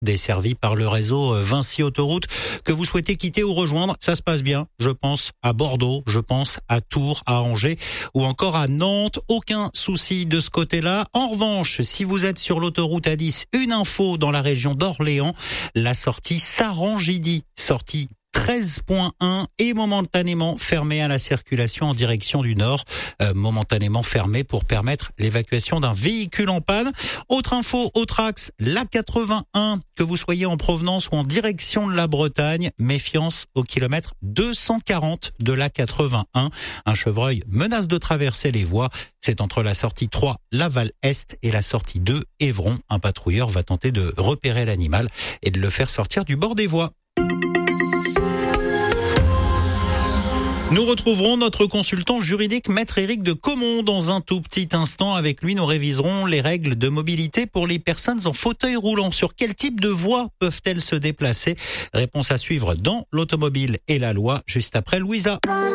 desservi par le réseau Vinci Autoroute, que vous souhaitez quitter ou rejoindre. Ça se passe bien. Je pense à Bordeaux, je pense à Tours, à Angers ou encore à Nantes. Aucun souci de ce côté-là. En revanche, si vous êtes sur l'autoroute A10, une info dans la région d'Orléans, la sortie Sarangidi, sortie 13.1 est momentanément fermée à la circulation en direction du nord, momentanément fermée pour permettre l'évacuation d'un véhicule en panne. Autre info, autre axe, l'A81, que vous soyez en provenance ou en direction de la Bretagne, méfiance au kilomètre 240 de l'A81. Un chevreuil menace de traverser les voies. C'est entre la sortie 3 Laval-Est et la sortie 2 Évron. Un patrouilleur va tenter de repérer l'animal et de le faire sortir du bord des voies. Nous retrouverons notre consultant juridique, Maître Éric de Caumont, dans un tout petit instant. Avec lui, nous réviserons les règles de mobilité pour les personnes en fauteuil roulant. Sur quel type de voies peuvent-elles se déplacer? Réponse à suivre dans l'automobile et la loi, juste après Louisa.